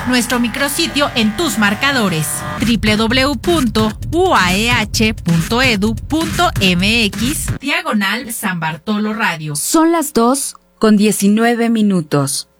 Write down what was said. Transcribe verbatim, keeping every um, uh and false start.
Nuestro micrositio en tus marcadores, doble u doble u doble u punto u a e h punto e d u punto m x, diagonal San Bartolo Radio. Son las dos con diecinueve minutos.